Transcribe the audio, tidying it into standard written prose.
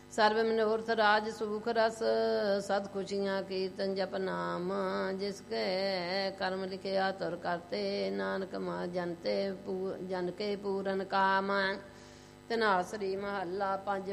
ਸਰਬ ਮਨੋਰਥ ਰਾਜ ਸੁਖ ਰਸ ਸਦ ਖੁਸ਼ੀਆਂ ਕੀਰਤਨ ਜਪ ਨਾਮ ਜਿਸ ਕੇ ਕਰਮ ਲਿਖਿਆ ਤੁਰ ਕਰਤੇ ਨਾਨਕ ਮਾ ਜਨ ਕੇ ਪੂਰਨ ਕਾਮ। ਧਨਾਸਰੀ ਮਹੱਲਾ ਪੰਜ।